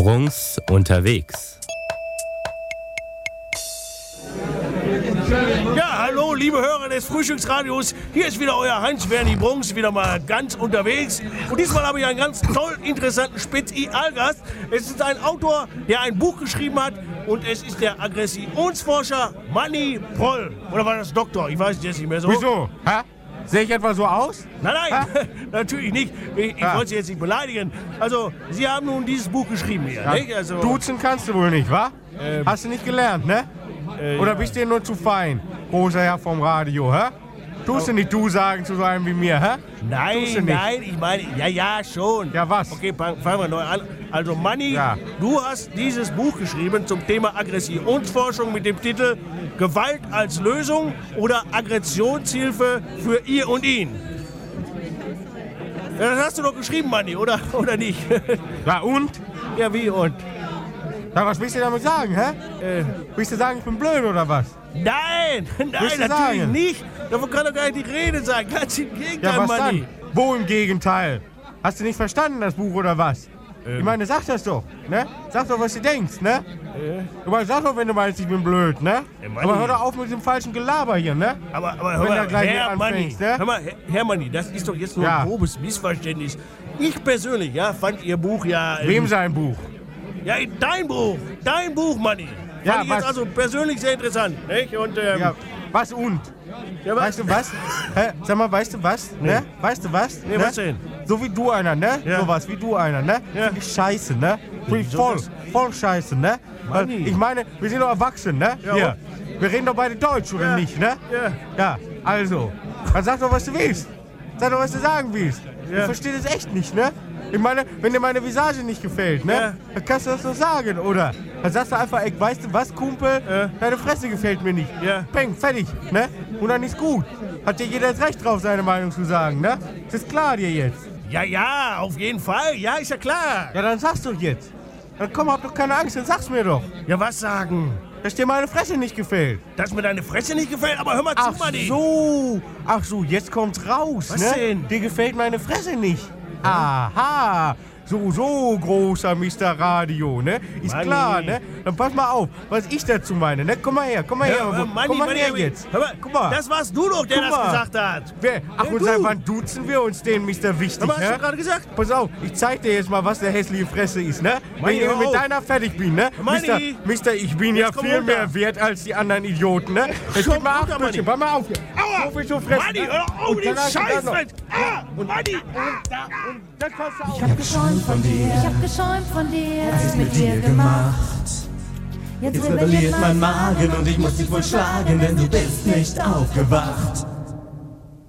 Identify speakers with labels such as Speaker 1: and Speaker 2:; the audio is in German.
Speaker 1: Brunks unterwegs.
Speaker 2: Ja, hallo, liebe Hörer des Frühstücksradios. Hier ist wieder euer Heinz-Werni Brunks, wieder mal ganz unterwegs. Und diesmal habe ich einen ganz toll interessanten Spezialgast. Es ist ein Autor, der ein Buch geschrieben hat. Und es ist der Aggressionsforscher Manni Proll. Oder war das Doktor? Ich weiß es jetzt nicht mehr so.
Speaker 3: Wieso? Hä? Sehe ich etwa so aus?
Speaker 2: Nein, natürlich nicht. Ich wollte Sie jetzt nicht beleidigen. Also, Sie haben nun dieses Buch geschrieben hier,
Speaker 3: Ja,
Speaker 2: nicht? Also,
Speaker 3: duzen kannst du wohl nicht, wa? Hast du nicht gelernt, ne? Oder bist du nur zu fein, großer Herr vom Radio, hä? Tust du nicht du sagen zu so einem wie mir, hä? Tust du nicht.
Speaker 2: Nein, ich meine, ja, schon.
Speaker 3: Ja, was?
Speaker 2: Okay, fangen wir neu an. Also, Manni,
Speaker 3: Ja.
Speaker 2: du hast dieses Buch geschrieben zum Thema Aggressionsforschung mit dem Titel Gewalt als Lösung oder Aggressionshilfe für ihr und ihn. Ja, das hast du doch geschrieben, Manni, oder nicht?
Speaker 3: Ja, und?
Speaker 2: Ja, wie und?
Speaker 3: Ja, was willst du damit sagen, hä? Willst du sagen, ich bin blöd oder was?
Speaker 2: Nein,
Speaker 3: Willst du
Speaker 2: natürlich
Speaker 3: sagen?
Speaker 2: nicht. Davon kann doch gar nicht die Rede sein. Ganz im Gegenteil,
Speaker 3: Ja, was
Speaker 2: Manni.
Speaker 3: dann? Wo im Gegenteil? Hast du nicht verstanden, das Buch, oder was? Ich meine, sag das doch, ne? Sag doch, was du denkst, ne? Sag doch, wenn du meinst, ich bin blöd, ne?
Speaker 2: Manni.
Speaker 3: Aber hör doch auf mit dem falschen Gelaber hier, ne?
Speaker 2: Aber
Speaker 3: Wenn
Speaker 2: hör
Speaker 3: du
Speaker 2: mal,
Speaker 3: gleich
Speaker 2: Herr
Speaker 3: hier
Speaker 2: Manni,
Speaker 3: anfängst, ne?
Speaker 2: hör mal, Herr Manni, das ist doch jetzt nur
Speaker 3: Ja.
Speaker 2: ein grobes Missverständnis. Ich persönlich, ja, fand Ihr Buch ja...
Speaker 3: Wem sein Buch?
Speaker 2: Ja, dein Buch, Manni.
Speaker 3: Ja,
Speaker 2: Fand ich jetzt
Speaker 3: was?
Speaker 2: also persönlich sehr interessant, nicht? Und,
Speaker 3: Ja, was und?
Speaker 2: ja,
Speaker 3: Weißt du was? Hä? Sag mal, weißt du was?
Speaker 2: Nee.
Speaker 3: Ne? Weißt du was?
Speaker 2: Nee,
Speaker 3: ne?
Speaker 2: was denn?
Speaker 3: So wie du einer, ne?
Speaker 2: Ja.
Speaker 3: Sowas wie du einer, ne?
Speaker 2: Ja.
Speaker 3: Finde ich scheiße, ne? Finde ich
Speaker 2: Wieso
Speaker 3: voll,
Speaker 2: das?
Speaker 3: voll scheiße, ne? Weil
Speaker 2: Manni.
Speaker 3: ich meine, wir sind doch erwachsen, ne?
Speaker 2: Ja,
Speaker 3: Hier. Wir reden doch beide Deutsch, oder
Speaker 2: Ja.
Speaker 3: nicht, ne?
Speaker 2: Ja.
Speaker 3: Ja, also. Dann sag doch, was du willst. Sag doch, was du sagen willst.
Speaker 2: Ja.
Speaker 3: Ich verstehe das echt nicht, ne? Ich meine, wenn dir meine Visage nicht gefällt, ne?
Speaker 2: Ja.
Speaker 3: Dann kannst du das doch sagen, oder? Dann sagst du einfach, ey, weißt du was, Kumpel?
Speaker 2: Ja.
Speaker 3: Deine Fresse gefällt mir nicht.
Speaker 2: Ja.
Speaker 3: Peng, fertig, ne? Und dann ist gut. Hat dir jeder das Recht drauf, seine Meinung zu sagen, ne? Das ist klar dir jetzt.
Speaker 2: Ja, auf jeden Fall. Ja, ist ja klar.
Speaker 3: Ja, dann sag's doch jetzt. Dann komm, hab doch keine Angst, dann sag's mir doch.
Speaker 2: Ja, was sagen?
Speaker 3: Dass dir meine Fresse nicht gefällt.
Speaker 2: Dass mir deine Fresse nicht gefällt, aber hör mal zu, Manni.
Speaker 3: Ach so, jetzt kommt's raus,
Speaker 2: Was
Speaker 3: ne?
Speaker 2: denn?
Speaker 3: Dir gefällt meine Fresse nicht. Aha, so großer Mr. Radio, ne? Ist
Speaker 2: Manni.
Speaker 3: klar, ne? Dann pass mal auf, was ich dazu meine, ne? Komm mal her,
Speaker 2: Manni,
Speaker 3: komm mal her jetzt.
Speaker 2: Hör mal,
Speaker 3: Guck mal.
Speaker 2: das warst du doch, der
Speaker 3: Guck
Speaker 2: das
Speaker 3: mal.
Speaker 2: gesagt hat.
Speaker 3: Ach,
Speaker 2: Ja,
Speaker 3: und
Speaker 2: du.
Speaker 3: seit wann duzen wir uns den, Mr. Wichtig,
Speaker 2: Aber hast
Speaker 3: ne?
Speaker 2: du gerade gesagt?
Speaker 3: Pass auf, ich zeig dir jetzt mal, was der hässliche Fresse ist, ne?
Speaker 2: Manni,
Speaker 3: Wenn ich
Speaker 2: hör
Speaker 3: mit
Speaker 2: auf.
Speaker 3: deiner fertig bin, ne?
Speaker 2: Manni.
Speaker 3: Mister, ich bin ja
Speaker 2: Jetzt komm
Speaker 3: viel
Speaker 2: runter.
Speaker 3: mehr wert als die anderen Idioten, ne? Jetzt
Speaker 2: Komm
Speaker 3: gib mal
Speaker 2: runter,
Speaker 3: acht Stückchen,
Speaker 2: Manni.
Speaker 3: pass mal auf hier.
Speaker 2: Aua.
Speaker 3: So viel zu fressen,
Speaker 2: Manni,
Speaker 3: ne?
Speaker 2: hör auf,
Speaker 3: Und
Speaker 2: die
Speaker 3: dann hast du das noch.
Speaker 2: Scheiße. Manni.
Speaker 3: Und dann passt du auf.
Speaker 4: Ich hab geschäumt von dir, was ist mit dir gemacht? Jetzt rebelliert mein Magen und ich muss dich wohl schlagen, denn du bist nicht aufgewacht.